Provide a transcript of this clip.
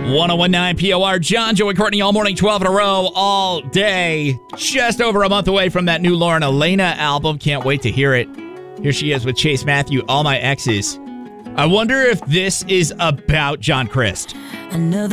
1019 POR, John, Joey, Courtney, all morning, 12 in a row, all day. Just over a month away from that new Lauren Elena album. Can't wait to hear it. Here she is with Chase Matthew, All My Exes. I wonder if this is about John Crist. Another